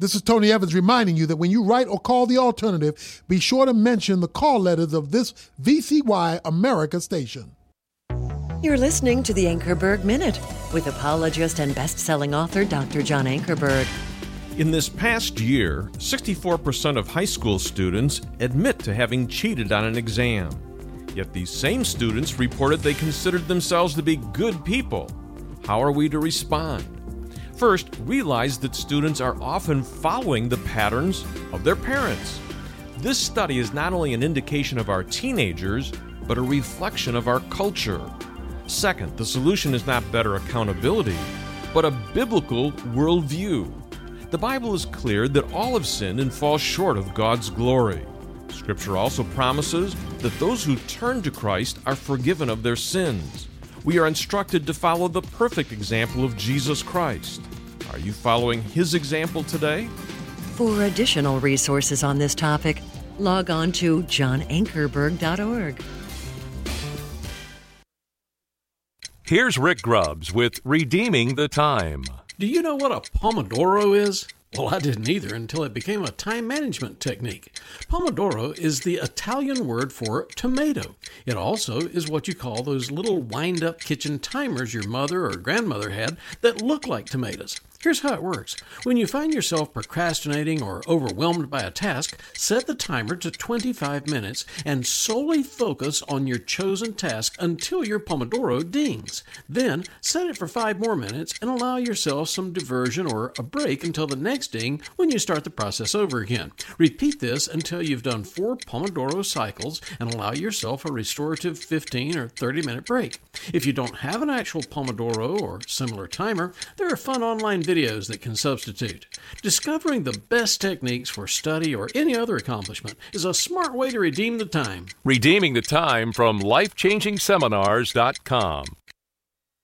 This is Tony Evans reminding you that when you write or call the alternative, be sure to mention the call letters of this VCY America station. You're listening to the Ankerberg Minute with apologist and best-selling author Dr. John Ankerberg. In this past year, 64% of high school students admit to having cheated on an exam. Yet these same students reported they considered themselves to be good people. How are we to respond? First, realize that students are often following the patterns of their parents. This study is not only an indication of our teenagers, but a reflection of our culture. Second, the solution is not better accountability, but a biblical worldview. The Bible is clear that all have sinned and fall short of God's glory. Scripture also promises that those who turn to Christ are forgiven of their sins. We are instructed to follow the perfect example of Jesus Christ. Are you following His example today? For additional resources on this topic, log on to johnankerberg.org. Here's Rick Grubbs with Redeeming the Time. Do you know what a Pomodoro is? Well, I didn't either until it became a time management technique. Pomodoro is the Italian word for tomato. It also is what you call those little wind-up kitchen timers your mother or grandmother had that look like tomatoes. Here's how it works. When you find yourself procrastinating or overwhelmed by a task, set the timer to 25 minutes and solely focus on your chosen task until your Pomodoro dings. Then set it for 5 more minutes and allow yourself some diversion or a break until the next ding when you start the process over again. Repeat this until you've done 4 Pomodoro cycles and allow yourself a restorative 15 or 30-minute break. If you don't have an actual Pomodoro or similar timer, there are fun online videos that can substitute. Discovering the best techniques for study or any other accomplishment is a smart way to redeem the time. Redeeming the Time from LifechangingSeminars.com.